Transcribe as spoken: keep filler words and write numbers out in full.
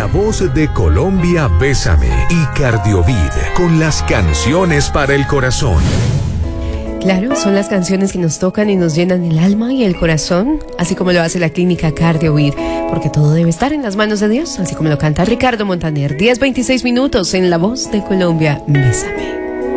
voz de Colombia, Bésame y Cardiovid con las canciones para el corazón. Claro, son las canciones que nos tocan y nos llenan el alma y el corazón, así como lo hace la clínica Cardiovid, porque todo debe estar en las manos de Dios, así como lo canta Ricardo Montaner. diez veintiséis minutos en La Voz de Colombia, Bésame.